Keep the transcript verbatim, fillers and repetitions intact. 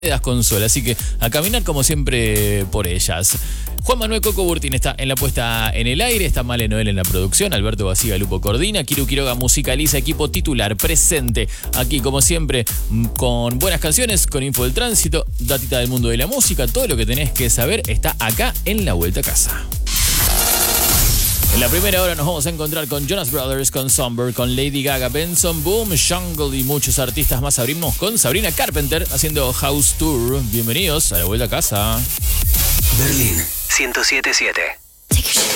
das consuelo, así que a caminar como siempre por ellas. Juan Manuel Coco Burtín está en la puesta en el aire, está Male Noel en la producción, Alberto Basiga Lupo coordina, Kiru Quiroga musicaliza, equipo titular presente aquí como siempre con buenas canciones, con info del tránsito, datita del mundo de la música, todo lo que tenés que saber está acá en La Vuelta a Casa. En la primera hora nos vamos a encontrar con Jonas Brothers, con Somber, con Lady Gaga, Benson Boom, Jungle y muchos artistas más. Abrimos con Sabrina Carpenter haciendo House Tour. Bienvenidos a La Vuelta a Casa. Berlín ciento siete punto siete.